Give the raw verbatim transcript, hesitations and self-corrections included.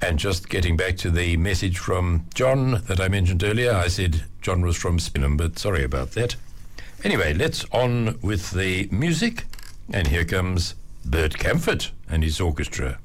And just getting back to the message from John that I mentioned earlier, I said John was from Spinham, but sorry about that. Anyway, let's on with the music. And here comes Bert Camford and his orchestra.